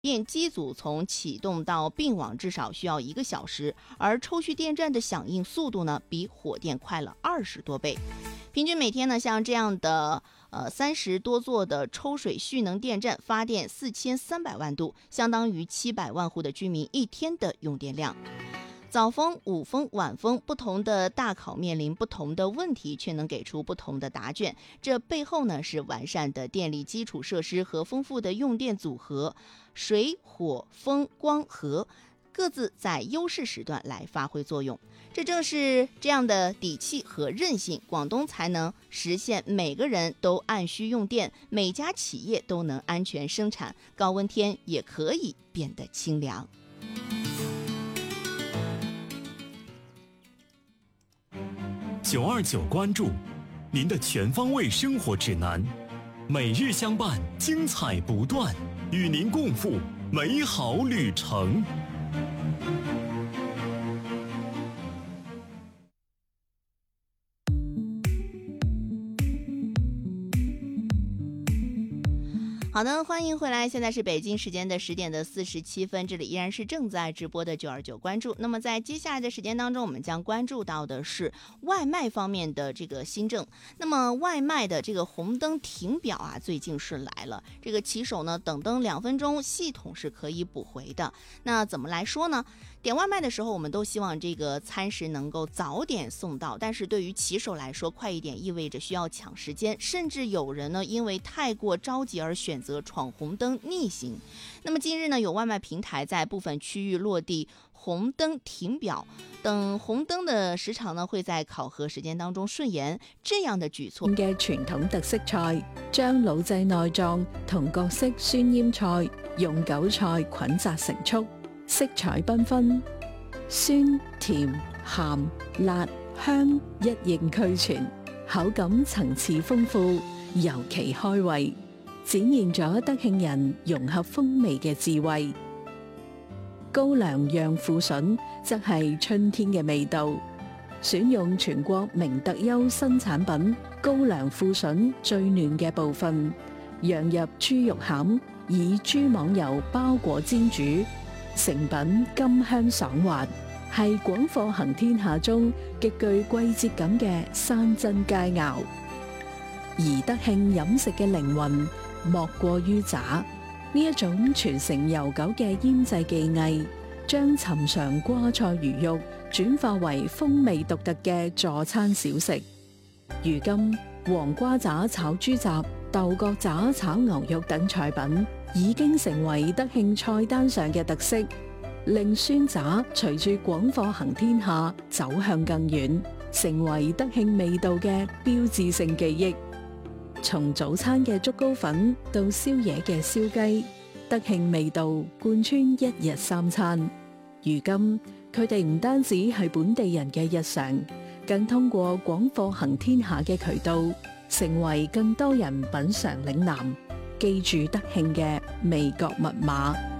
电机组从启动到并网至少需要1个小时，而抽蓄电站的响应速度呢，比火电快了20多倍。平均每天呢，像这样的30多座的抽水蓄能电站发电4300万度，相当于700万户的居民1天的用电量。早风、午风、晚风，不同的大考面临不同的问题，却能给出不同的答卷。这背后呢，是完善的电力基础设施和丰富的用电组合，水、火、风、光、和各自在优势时段来发挥作用。这正是这样的底气和韧性，广东才能实现每个人都按需用电，每家企业都能安全生产，高温天也可以变得清凉。 929关注，您的全方位生活指南，每日相伴，精彩不断，与您共赴美好旅程。 好的，欢迎回来，现在是北京时间的10点47分，这里依然是正在直播的929关注。那么在接下来的时间当中，我们将关注到的是外卖方面的这个新政。那么外卖的这个红灯停表啊，最近是来了，这个骑手呢等灯2分钟，系统是可以补回的。那怎么来说呢？点外卖的时候，我们都希望这个餐食能够早点送到，但是对于骑手来说，快一点意味着需要抢时间，甚至有人呢因为太过着急而选择闯红灯逆行。那么近日呢，有外卖平台在部分区域落地红灯停表，等紅燈的時長呢會在考核時間當中順延，這樣的舉措嘅傳統特色菜，將腦製內臟同各式酸醃菜用韭菜捆紮成束，色彩繽紛，酸甜鹹辣香一應俱全，口感層次豐富，尤其開胃，展現咗德慶人融合風味嘅智慧。高粱釀腐筍則係春天嘅味道，選用全國明特優新產品高粱腐筍最嫩嘅部分，釀入豬肉餡，以豬網油包裹煎煮，成品甘香爽滑，係廣貨行天下中極具季節感嘅山珍佳肴。而德慶飲食嘅靈魂莫過於炸。呢一種傳承悠久嘅醃製技藝，將尋常瓜菜魚肉轉化為風味獨特嘅助餐小食。如今，黃瓜炸炒豬雜、豆角炸炒牛肉等菜品已經成為德慶菜單上嘅特色，令酸炸隨住廣貨行天下走向更遠，成為德慶味道嘅標誌性記憶。從早餐嘅粥糕粉到宵夜嘅燒雞，德慶味道貫穿1日3餐。如今佢哋唔單止係本地人嘅日常，更通過廣貨行天下嘅渠道，成為更多人品嘗嶺南、記住德慶嘅味覺密碼。